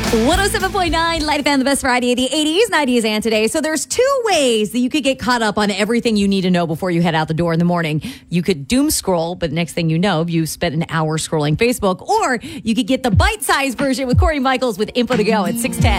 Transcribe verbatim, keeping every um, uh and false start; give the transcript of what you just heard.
one oh seven point nine, Light F M, the best variety of the eighties, nineties, and today. So there's two ways that you could get caught up on everything you need to know before you head out the door in the morning. You could doom scroll, but next thing you know, you spent an hour scrolling Facebook. Or you could get the bite-sized version with Corey Michaels with Info to Go at six ten.